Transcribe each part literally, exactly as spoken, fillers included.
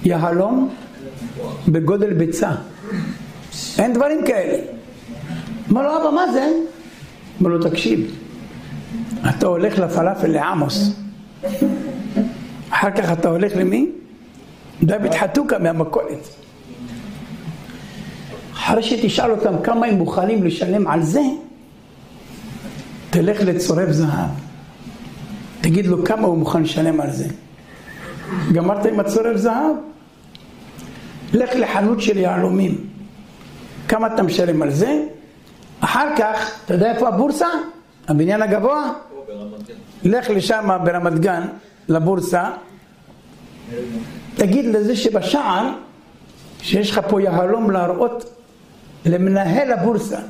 יהלום בגודל ביצה. אין דברים כאלה. אמר לו, אבא, מה זה? אמר לו, תקשיב, אתה הולך לפלאפל לעמוס, אחר כך אתה הולך למי? דוד חתוקה מהמכולת. אחרי שתשאל אותם כמה הם מוכנים לשלם על זה, תלך לצורף זהב, תגיד לו כמה הוא מוכן לשלם על זה. גמרת עם הצורף זהב? לך לחנות של יהלומים, כמה אתה משלם על זה? אחר כך, אתה יודע איפה הבורסה? הבניין הגבוה? לך לשם ברמת גן, לבורסה, תגיד לזה שבשער שיש לך פה יהלום להראות למנהל הבורסה.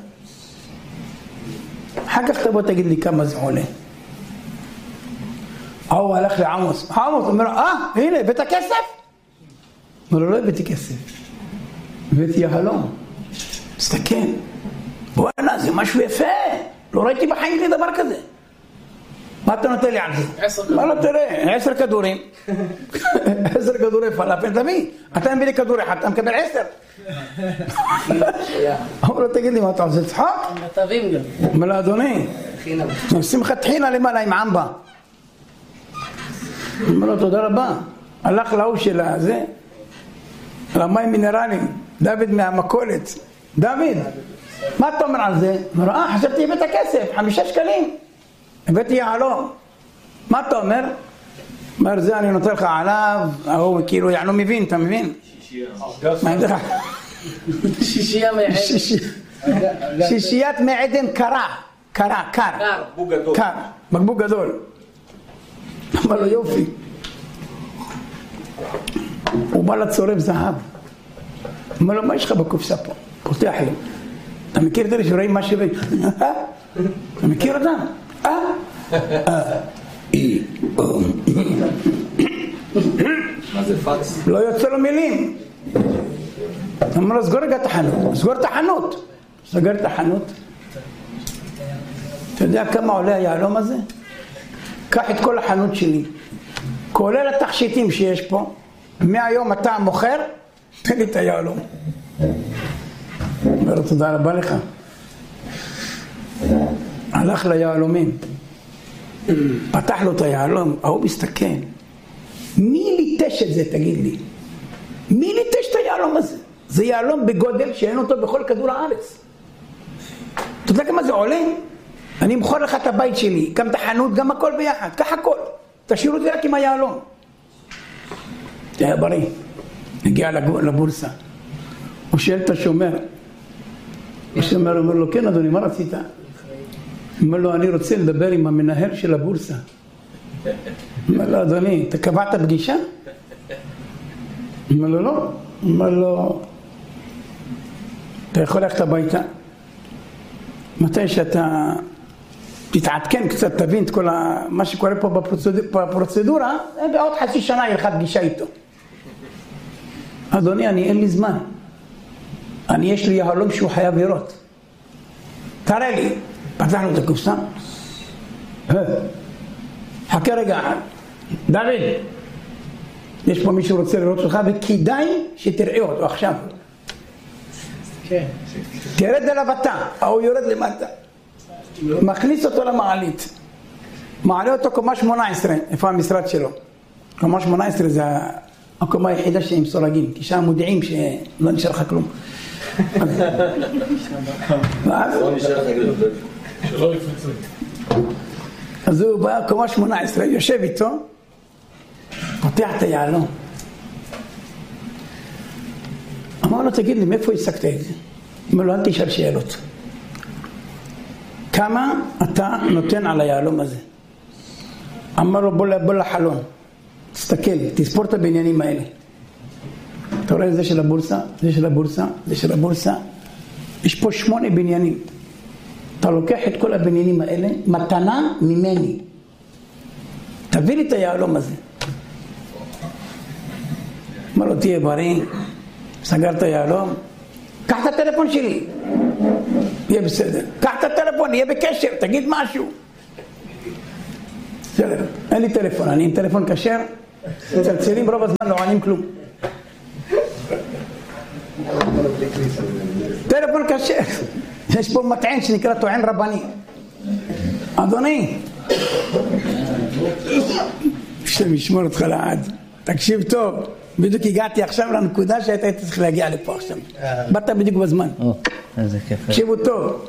אחר כך תבוא תגיד לי כמה זה עולה. הוא הלך לעמוס, עמוס אומר לו, אה, הנה, הבאת כסף? אומר לו, לא הבאתי כסף, הבאתי יהלום. תסתכל, בואנה, זה משהו יפה, לא ראיתי בחיים לי דבר כזה. מה אתה נותן לי על זה? מה לא תראה? עשר כדורים. עשר כדורי פלאפל, תביא. אתה מביא לי כדור אחד, אתה מקבל עשר. אמר לו, תגיד לי, מה אתה עושה צחוק? מטבים גם. אומר לו, אדוני, עושים לך טחינה למעלה עם עמבה. אומר לו, תודה רבה. הלך להוא שלה, זה, למים מינרלים, דוד מהמכולת. דוד, מה אתה אומר על זה? אומר לו, אה, חשבתי הבאת הכסף, חמישה שקלים. הבאתי יהלום. מה אתה אומר? אומר, זה אני נותן לך עליו, הוא כאילו יענו מבין, אתה מבין? שישייה. שישייה מעדן. שישיית מעדן קרה, קרה, קר. קר, בקבוק גדול. אמר לו, יופי. הוא בא לצורף זהב. אמר לו, מה יש לך בקופסה פה? פותח לי. אתה מכיר את אלה שרואים מה שווה? אתה מכיר אותם? אה? מה זה פקס? לא יוצא לו מילים. אמר לו, סגור רגע את החנות. סגור את החנות. סגר את החנות. אתה יודע כמה עולה היהלום הזה? קח את כל החנות שלי, כולל התכשיטים שיש פה, מהיום אתה מוכר, תן לי את היהלום. אומר לו, תודה רבה לך. הלך ליהלומים, פתח לו את היהלום, ההוא מסתכל, מי ליטש את זה, תגיד לי? מי ליטש את היהלום הזה? זה יהלום בגודל שאין אותו בכל כדור הארץ. אתה יודע כמה זה עולה? אני אמכור לך את הבית שלי, גם את החנות, גם הכל ביחד, קח הכל, תשאיר אותי רק עם היהלום. זה היה בריא. הגיע לבורסה, הוא שואל את השומר, השומר אומר לו, כן אדוני, מה רצית? אומר לו, אני רוצה לדבר עם המנהל של הבורסה. אומר לו, אדוני, אתה קבעת פגישה? אומר לו, לא. אומר לו, אתה יכול ללכת הביתה? מתי שאתה תתעדכן קצת, תבין את כל מה שקורה פה בפרוצדורה, בעוד חצי שנה יהיה לך פגישה איתו. אדוני, אני אין לי זמן. אני יש לי יהלום שהוא חייב לראות. תראה לי. פתחנו את הקופסה. חכה רגע. דוד, יש פה מישהו רוצה לראות אותך, וכדאי שתראה אותו עכשיו. כן. תרד אליו אתה, הוא יורד למטה. מכניס אותו למעלית. מעלה אותו קומה שמונה עשרה, איפה המשרד שלו. קומה שמונה עשרה זה הקומה היחידה שהם סורגים, כי שם מודיעים שלא נשאר לך כלום. אז הוא בא קומה שמונה עשרה, יושב איתו, פותח את היהלום. אמר לו, תגיד לי, מאיפה השגת את זה? אמר לו, אל תשאל שאלות. כמה אתה נותן על היהלום הזה? אמר לו, בוא לחלון, תסתכל, תספור את הבניינים האלה. אתה רואה, זה של הבורסה, זה של הבורסה, זה של הבורסה. יש פה שמונה בניינים. אתה לוקח את כל הבניינים האלה, מתנה ממני. תביא לי את היהלום הזה. אמר לו, תהיה בריא. סגר את היהלום. קח את הטלפון שלי. יהיה בסדר. קח את הטלפון, יהיה בקשר, תגיד משהו. בסדר, אין לי טלפון, אני עם טלפון כשר. צלצלים רוב הזמן, לא עונים כלום. טלפון כשר. יש פה מטען שנקרא טוען רבני. אדוני, השם ישמור אותך לעד. תקשיב טוב, בדיוק הגעתי עכשיו לנקודה שהייתה צריך להגיע לפה עכשיו. באת בדיוק בזמן. איזה כיף. תקשיבו טוב.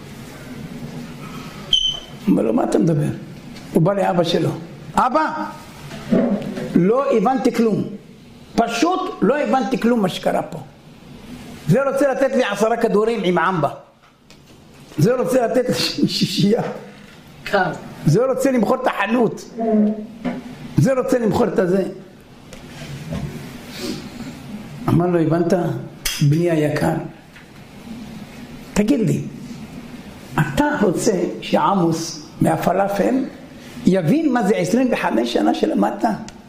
אומר לו, מה אתה מדבר? הוא בא לאבא שלו. אבא, לא הבנתי כלום. פשוט לא הבנתי כלום מה שקרה פה. זה רוצה לתת לי עשרה כדורים עם עמבה. זה רוצה לתת לי שישייה. קר. זה רוצה למכור את החנות. זה רוצה למכור את הזה. אמר לו, הבנת? בני היקר, תגיד לי, אתה רוצה שעמוס מהפלאפל יבין מה זה עשרים וחמש שנה שלמדת?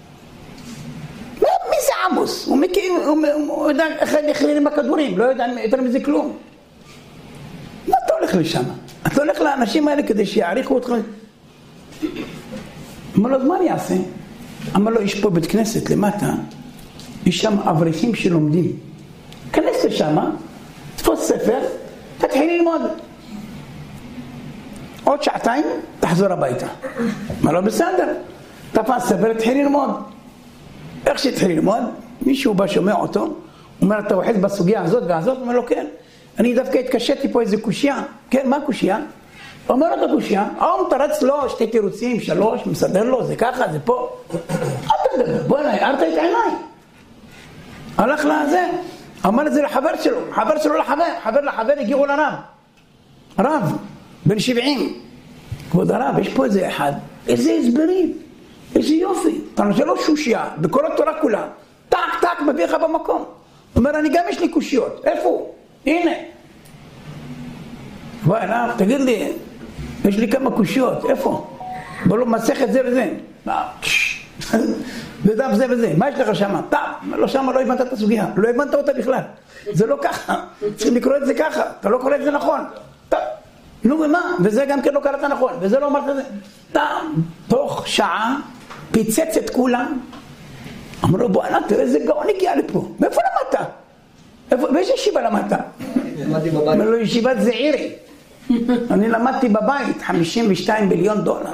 מי זה עמוס? הוא מכיר, הוא יודע איך להכלילים בכדורים, לא יודע יותר מזה כלום. מה אתה הולך לשם? אתה הולך לאנשים האלה כדי שיעריכו אותך? אמר לו, אז מה אני אעשה? אמר לו, יש פה בית כנסת למטה, יש שם אברכים שלומדים. כנס לשם, תפוס ספר, תתחיל ללמוד. עוד שעתיים, תחזור הביתה. אמר לו, בסדר. תפס ספר, תתחיל ללמוד. איך שתתחיל ללמוד? מישהו בא שומע אותו, אומר, אתה אוחז בסוגיה הזאת והזאת? אומר לו, כן. אני דווקא התקשתי פה איזה קושיה. כן, מה קושיה? אומר לו את הקושיה, הוא מתרץ לו שתי תירוצים, שלוש, מסדר לו, זה ככה, זה פה. אתה מדבר, בוא אליי, הערת את עיניי. הלך לזה, אמר את זה לחבר שלו, חבר שלו לחבר, חבר לחבר הגיעו לרב. רב, בן שבעים. כבוד הרב, יש פה איזה אחד, איזה הסברים, איזה יופי. אתה נושא לו שושיה, בכל התורה כולה, טק טק מביא לך במקום. אומר, אני גם יש לי קושיות, איפה הוא? הנה. בוא אליו, תגיד לי, יש לי כמה קושיות, איפה? בוא לו מסכת זה וזה. ודף זה וזה, מה יש לך שמה? טוב, לא שמה, לא הבנת את הסוגיה, לא הבנת אותה בכלל. זה לא ככה, צריכים לקרוא את זה ככה, אתה לא קורא את זה נכון. טוב, נו ומה? וזה גם כן לא קראת נכון, וזה לא אמרת את זה. טוב, תוך שעה, פיצץ את כולם. אמרו לו, בוא, תראה איזה גאון הגיע לפה. מאיפה למדת? באיזה ישיבה למדת? אמרו לו, ישיבת זעירי. אני למדתי בבית, חמישים ושתיים מיליון דולר.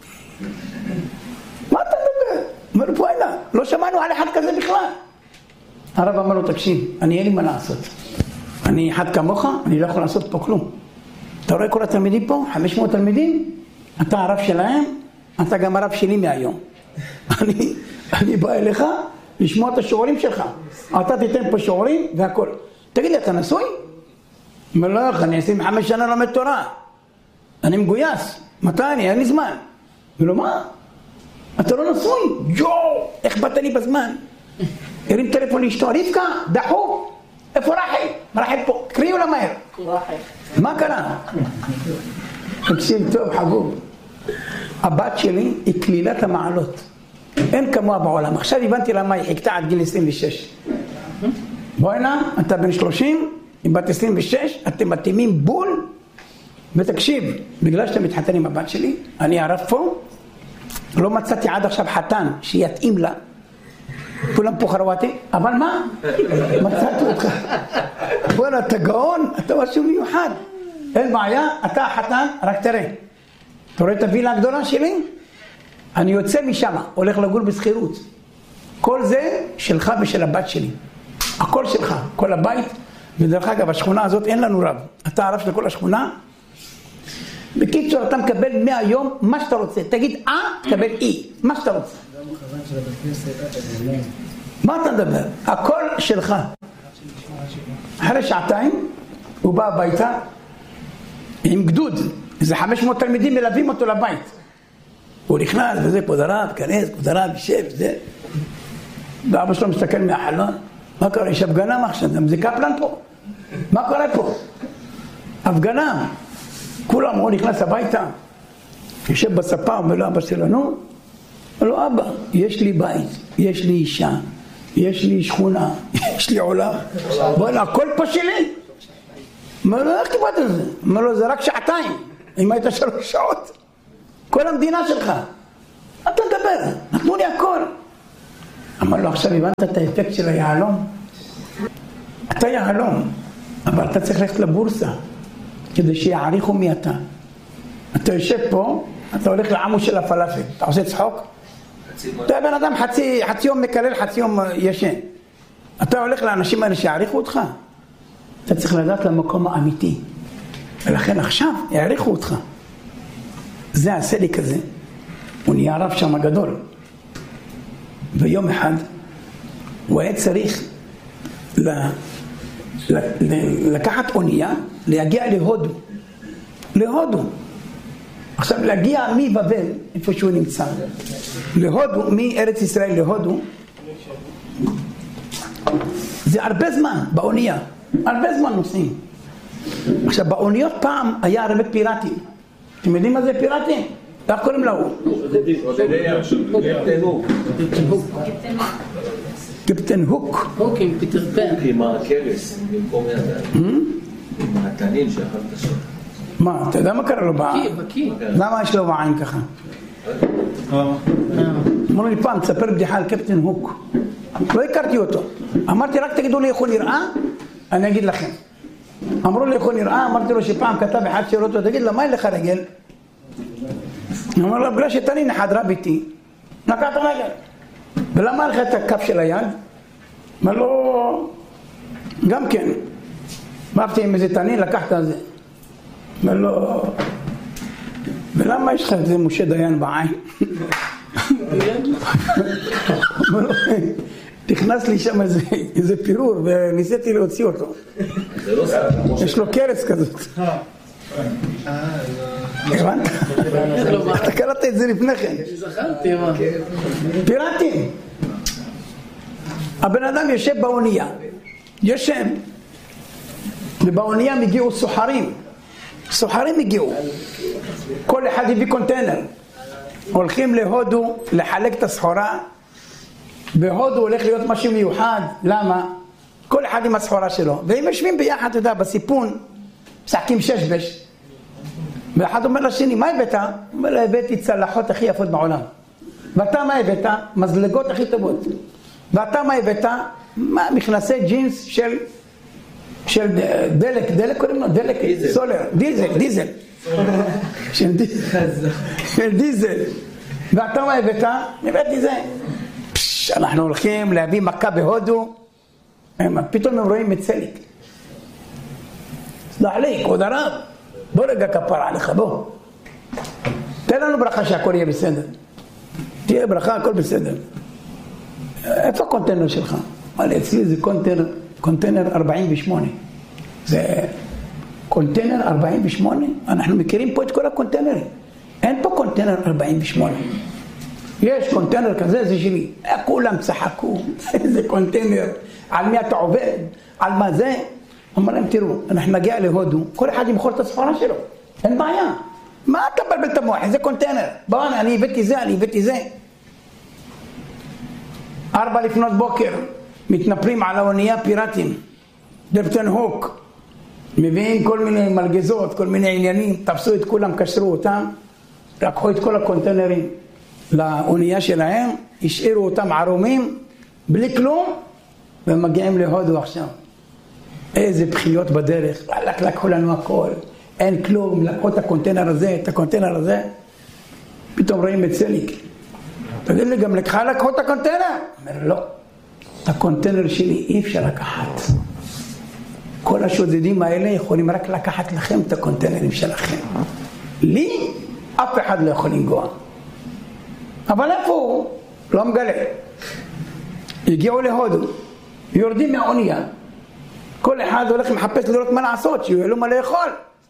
מה אתה מדבר? אומר לו, פה אינה, לא שמענו על אחד כזה בכלל. הרב אמר לו, תקשיב, אני אין לי מה לעשות. אני אחד כמוך, אני לא יכול לעשות פה כלום. אתה רואה כל התלמידים פה, חמש מאות תלמידים? אתה הרב שלהם, אתה גם הרב שלי מהיום. אני, אני בא אליך לשמוע את השיעורים שלך. אתה תיתן פה שיעורים והכל. תגיד לי, אתה נשוי? אומר לו, אני עשרים וחמש שנה לומד תורה. אני מגויס. מתי אני? אין לי זמן. אומר לו, מה? אתה לא נשוי? יו, איך באת לי בזמן? הרים טלפון לאשתו, רבקה, דחו. איפה רחל? רחל פה, קריאו לה מהר. רחל. מה קרה? תקשיב טוב, חבוב. הבת שלי היא כלילת המעלות. אין כמוה בעולם. עכשיו הבנתי למה היא חיכתה עד גיל עשרים ושש. בוא הנה, אתה בן שלושים, עם בת עשרים ושש, אתם מתאימים בול. ותקשיב, בגלל שאתה מתחתן עם הבת שלי, אני הרב פה, לא מצאתי עד עכשיו חתן שיתאים לה. כולם פה חרואתי, אבל מה? מצאתי אותך. בוא הנה, אתה גאון, אתה משהו מיוחד. אין בעיה, אתה החתן, רק תראה. אתה רואה את הווילה הגדולה שלי? אני יוצא משם, הולך לגור בסחירות. כל זה שלך ושל הבת שלי. הכל שלך, כל הבית. ודרך אגב, השכונה הזאת אין לנו רב. אתה הרב של כל השכונה. בקיצור, אתה מקבל מהיום מה שאתה רוצה. תגיד אה, תקבל אי. מה שאתה רוצה. מה אתה מדבר? הכל שלך. אחרי שעתיים, הוא בא הביתה עם גדוד. איזה חמש מאות תלמידים מלווים אותו לבית. הוא נכנס וזה, כבוד הרב, כנס, כבוד הרב, ישב, זה. ואבא שלו מסתכל מהחלון. מה קורה? יש הפגנה מה עכשיו? זה קפלן פה? מה קורה פה? הפגנה. כולם, הוא נכנס הביתה. יושב בספה, אומר לו, אבא שלנו. אומר לו, אבא, יש לי בית, יש לי אישה, יש לי שכונה, יש לי עולם. בוא נה, הכל פה שלי. אומר לו, איך קיבלת את זה? אומר לו, זה רק שעתיים. אם היית שלוש שעות. כל המדינה שלך. אתה מדבר, נתנו לי הכל. אמר לו, עכשיו הבנת את האפקט של היעלום? אתה אתה יהלום, אבל אתה צריך ללכת לבורסה, כדי שיעריכו מי אתה. אתה יושב פה, אתה הולך לעמו של הפלאפל, אתה עושה צחוק? אתה בן אדם חצי, חצי יום מקלל, חצי יום ישן. אתה הולך לאנשים האלה שיעריכו אותך? אתה צריך לדעת למקום האמיתי. ולכן עכשיו יעריכו אותך. זה הסליק הזה. הוא נהיה רב שם הגדול. ויום אחד הוא היה צריך ל... ל... ל... לקחת אונייה, להגיע להודו. להודו. עכשיו להגיע מבבל, איפה שהוא נמצא. להודו, מארץ ישראל להודו. זה הרבה זמן באונייה. הרבה זמן נוסעים. עכשיו באוניות פעם היה הרבה פיראטים. אתם יודעים מה זה פיראטים? איך קוראים לו? קפטן הוק. הוק עם פיטר פן. עם הכבש, במקום ידיים. עם התנים שאכל את השם. מה, אתה יודע מה קרה לו בעין? בקי, בקי. למה יש לו בעין ככה? אמרו לי פעם, תספר בדיחה על קפטן הוק. לא הכרתי אותו. אמרתי רק תגידו לי איך הוא נראה, אני אגיד לכם. אמרו לי איך הוא נראה, אמרתי לו שפעם כתב אחד שאל אותו, תגיד לו, מה אין לך רגל? אמר לו, בגלל שתנין אחד רב איתי, לקחת רגל. ולמה לך את הכף של היד? אמר לו, גם כן. באפתי עם איזה תנין, לקחת על זה. אמר לו, ולמה יש לך איזה משה דיין בעין? אמר לו, נכנס לי שם איזה, איזה פירור וניסיתי להוציא אותו. יש לו קרס כזאת. הבנת? אתה קראת את זה לפני כן. זכרתי מה. פיראטים. הבן אדם יושב באונייה. יושב. ובאונייה מגיעו סוחרים. סוחרים הגיעו. כל אחד הביא קונטיינר. הולכים להודו לחלק את הסחורה. בהודו הולך להיות משהו מיוחד. למה? כל אחד עם הסחורה שלו. והם יושבים ביחד, אתה יודע, בסיפון, משחקים שש-בש. ואחד אומר לשני, מה הבאת? הוא אומר לה, הבאתי צלחות הכי יפות בעולם. ואתה מה הבאת? מזלגות הכי טובות. ואתה מה הבאת? מה, מכנסי ג'ינס של, של דלק, דלק קוראים לו? דלק, סולר, דיזל, דיזל. של דיזל. של דיזל. ואתה מה הבאת? הבאתי זה. אנחנו הולכים להביא מכה בהודו, פתאום הם רואים את סליק. סלח לי, כבוד הרב, בוא רגע כפרה עליך, בוא. תן לנו ברכה שהכל יהיה בסדר. תהיה ברכה, הכל בסדר. איפה הקונטיינר שלך? אמר לי, אצלי זה קונטיינר, קונטיינר ארבעים ושמונה. זה קונטיינר ארבעים ושמונה? אנחנו מכירים פה את כל הקונטיינרים. אין פה קונטיינר ארבעים ושמונה. יש קונטיינר כזה, זה שלי. כולם צחקו, איזה קונטיינר, על מי אתה עובד, על מה זה. אומר להם, תראו, אנחנו נגיע להודו, כל אחד ימכור את הסחורה שלו, אין בעיה. מה אתה בלבל את המוח, איזה קונטיינר? בואו, אני הבאתי זה, אני הבאתי זה. ארבע לפנות בוקר, מתנפלים על האונייה פיראטים, קפטן הוק, מביאים כל מיני מלגזות, כל מיני עניינים, תפסו את כולם, קשרו אותם, לקחו את כל הקונטיינרים לאונייה שלהם, השאירו אותם ערומים, בלי כלום, ומגיעים להודו עכשיו. איזה בחיות בדרך, לק, לקחו לנו הכל, אין כלום, לקחו את הקונטיינר הזה, את הקונטיינר הזה, פתאום רואים את סליק. תגיד לי, גם לקחה לקחו את הקונטיינר? אומר, לא, את הקונטיינר שלי אי אפשר לקחת. כל השודדים האלה יכולים רק לקחת לכם את הקונטיינרים שלכם. לי, אף אחד לא יכול לנגוע. אבל איפה הוא? לא מגלה. הגיעו להודו, יורדים מהאונייה. כל אחד הולך מחפש לראות מה לעשות, שיהיה לו מה לאכול.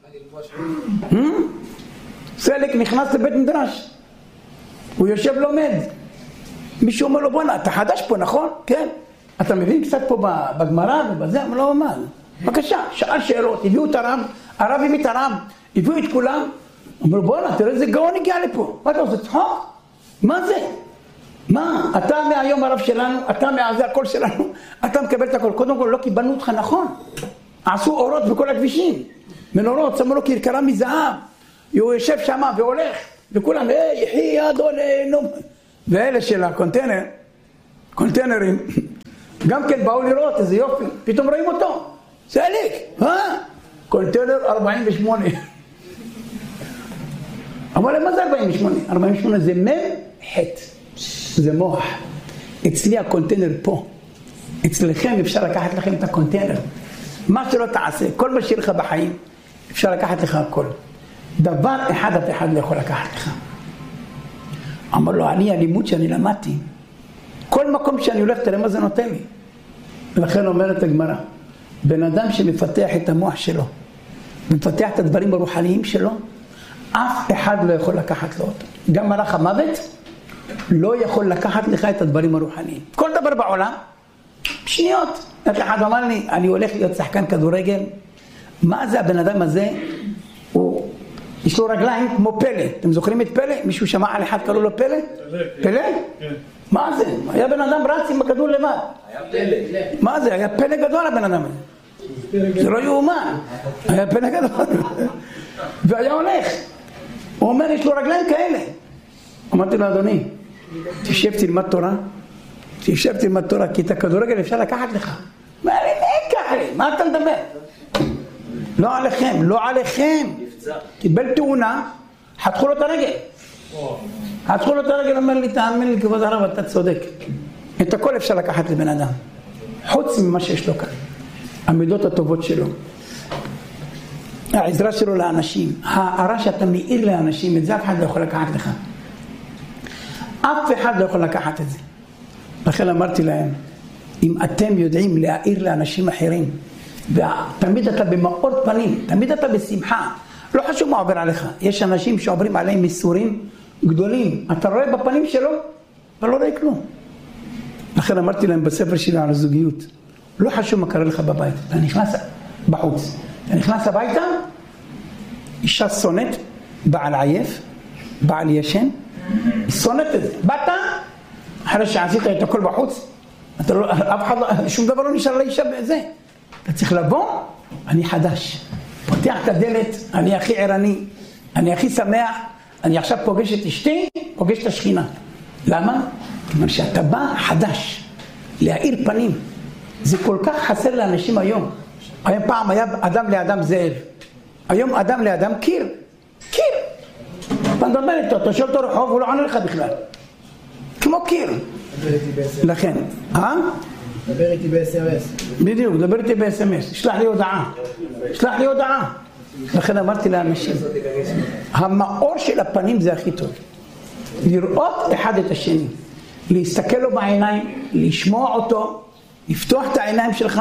סליק נכנס לבית מדרש. הוא יושב לומד. מישהו אומר לו, בוא'נה, אתה חדש פה, נכון? כן. אתה מבין קצת פה בגמרא ובזה? אבל לא אומר. בבקשה, שאל שאלות, הביאו את הרב, הרב הביא את הרב, הביאו את כולם. אומר, בוא'נה, תראה איזה גאון הגיע לפה. מה אתה עושה צחוק? מה זה? מה? אתה מהיום הרב שלנו, אתה מהזה הכל שלנו, אתה מקבל את הכל. קודם כל לא קיבלנו אותך נכון. עשו אורות בכל הכבישים. מנורות, שמו לו כרכרה מזהב. הוא יושב שם והולך, וכולם, היי, יחי יד עולנו. ואלה של הקונטיינר, קונטיינרים, גם כן באו לראות איזה יופי, פתאום רואים אותו. סליק, אה? קונטיינר ארבעים ושמונה. אמר להם, מה זה ארבעים ושמונה? ארבעים ושמונה זה מם חטא, זה מוח. אצלי הקונטיינר פה. אצלכם אפשר לקחת לכם את הקונטיינר. מה שלא תעשה, כל מה שיהיה לך בחיים, אפשר לקחת לך הכל. דבר אחד אף אחד לא יכול לקחת לך. אמר לו, אני הלימוד שאני למדתי, כל מקום שאני הולך, תראה מה זה נותן לי. לכן אומרת הגמרא, בן אדם שמפתח את המוח שלו, ומפתח את הדברים הרוחניים שלו, אף אחד לא יכול לקחת לו אותו. גם מלאך המוות לא יכול לקחת לך את הדברים הרוחניים. כל דבר בעולם, שניות. אחד אמר לי, אני הולך להיות שחקן כדורגל, מה זה הבן אדם הזה? הוא, יש לו רגליים כמו פלא. אתם זוכרים את פלא? מישהו שמע על אחד קראו לו פלא? פלא? כן. מה זה? היה בן אדם רץ עם הכדור לבד. היה פלא. מה זה? היה פלא גדול הבן אדם הזה. זה לא יאומן. היה פלא גדול. והיה הולך. הוא אומר, יש לו רגליים כאלה. אמרתי לו, אדוני, תשב תלמד תורה. תשב תלמד תורה, כי את הכדורגל אפשר לקחת לך. מה לי, מי קח לי? מה אתה מדבר? לא עליכם, לא עליכם. קיבל תאונה, חתכו לו את הרגל. חתכו לו את הרגל, אומר לי, תאמין לי, כבוד הרב, אתה צודק. את הכל אפשר לקחת לבן אדם. חוץ ממה שיש לו כאן. המידות הטובות שלו. העזרה שלו לאנשים. הערה שאתה מאיר לאנשים, את זה אף אחד לא יכול לקחת לך. אף אחד לא יכול לקחת את זה. לכן אמרתי להם, אם אתם יודעים להאיר לאנשים אחרים, ותמיד אתה במאור פנים, תמיד אתה בשמחה, לא חשוב מה עובר עליך. יש אנשים שעוברים עליהם מסורים גדולים, אתה רואה בפנים שלו, אבל לא רואה כלום. לכן אמרתי להם בספר שלי על הזוגיות, לא חשוב מה קרה לך בבית, אתה נכנס בחוץ, אתה נכנס הביתה, אישה שונאת, בעל עייף, בעל ישן, היא שונאת את זה, באת, אחרי שעשית את הכל בחוץ, אתה לא, אף אחד לא, שום דבר לא נשאר לאישה בזה. אתה צריך לבוא, אני חדש. פותח את הדלת, אני הכי ערני, אני הכי שמח, אני עכשיו פוגש את אשתי, פוגש את השכינה. למה? כיוון שאתה בא חדש, להאיר פנים. זה כל כך חסר לאנשים היום. היום פעם היה אדם לאדם זאב. היום אדם לאדם קיר. קיר. אתה מדבר איתו, אתה שואל אותו רחוב, הוא לא עונה לך בכלל. כמו קיר. לכן, אה? דבר איתי ב-אס אם אס. בדיוק, דבר איתי ב-אס אם אס. שלח לי הודעה. שלח לי הודעה. לכן אמרתי לאנשים, המאור של הפנים זה הכי טוב. לראות אחד את השני. להסתכל לו בעיניים, לשמוע אותו, לפתוח את העיניים שלך.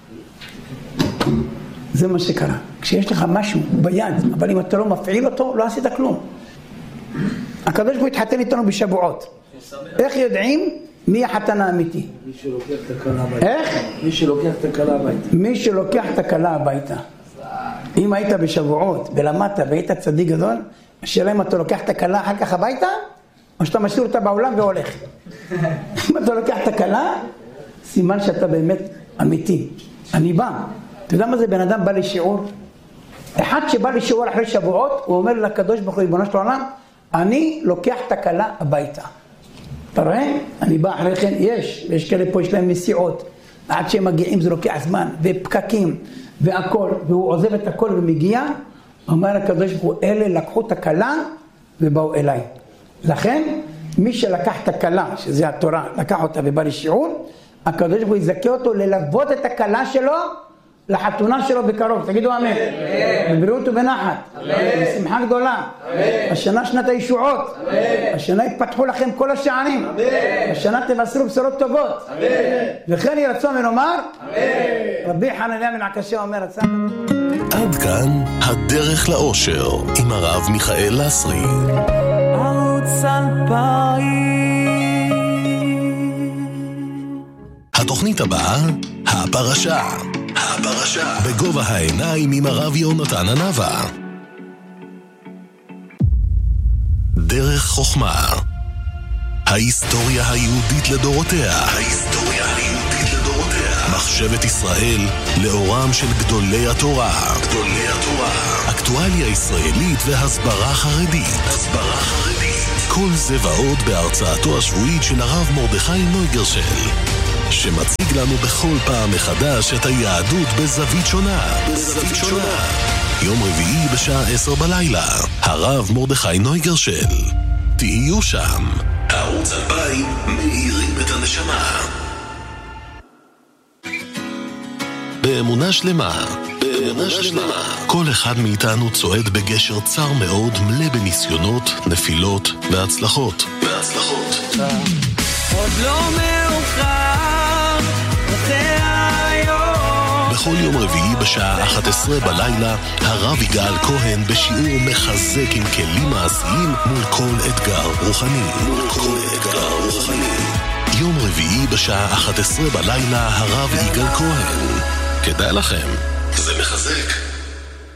זה מה שקרה. כשיש לך משהו ביד, אבל אם אתה לא מפעיל אותו, לא עשית כלום. הקדוש ברוך הוא התחתן איתנו בשבועות. איך יודעים מי החתן האמיתי? מי שלוקח את הכלה הביתה. איך? מי שלוקח את הכלה הביתה. מי שלוקח את הכלה הביתה. אם היית בשבועות ולמדת והיית צדיק גדול, השאלה אם אתה לוקח את הכלה אחר כך הביתה, או שאתה משאיר אותה בעולם והולך. אם אתה לוקח את הכלה, סימן שאתה באמת אמיתי. אני בא. אתה יודע מה זה? בן אדם בא לשיעור. אחד שבא לשיעור אחרי שבועות, הוא אומר לקדוש ברוך הוא, ריבונו של עולם, אני לוקח את הכלה הביתה. אתה רואה? אני בא אחרי כן, יש, ויש כאלה פה יש להם נסיעות, עד שהם מגיעים זה לוקח זמן, ופקקים, והכל, והוא עוזב את הכל ומגיע, אומר הקדוש ברוך הוא, אלה לקחו את הכלה ובאו אליי. לכן, מי שלקח את הכלה, שזה התורה, לקח אותה ובא לשיעור, הקדוש ברוך הוא יזכה אותו ללוות את הכלה שלו, לחתונה שלו בקרוב, תגידו אמן. בבריאות ובנחת. בשמחה גדולה. השנה שנת הישועות. השנה יתפתחו לכם כל השערים. השנה תבשרו בשורות טובות. וכן יהיה רצון ונאמר, רבי חנניה בן עקשיא אומר, עד כאן הדרך לאושר עם הרב מיכאל לסרי. ערוץ אלפיים. התוכנית הבאה, הפרשה. הפרשה בגובה העיניים עם הרב יונתן ענבה. דרך חוכמה. ההיסטוריה היהודית לדורותיה. ההיסטוריה היהודית לדורותיה. מחשבת ישראל לאורם של גדולי התורה. גדולי התורה. אקטואליה ישראלית והסברה חרדית. הסברה חרדית. כל זה ועוד בהרצאתו השבועית של הרב מרדכי נויגרשל. שמציג לנו בכל פעם מחדש את היהדות בזווית שונה. בזווית שונה. יום רביעי בשעה עשר בלילה, הרב מרדכי נויגרשל. תהיו שם. ערוץ אלפיים מאירים את הנשמה. באמונה שלמה, באמונה שלמה, כל אחד מאיתנו צועד בגשר צר מאוד, מלא בניסיונות, נפילות והצלחות. והצלחות. עוד לא מאוחר, זה היום. בכל יום רביעי בשעה אחת עשרה בלילה, הרב יגאל כהן בשיעור מחזק עם כלים מעשיים מול כל אתגר רוחני. מול כל אתגר רוחני. יום רביעי בשעה אחת עשרה בלילה, הרב יגאל כהן. כדאי לכם, זה מחזק.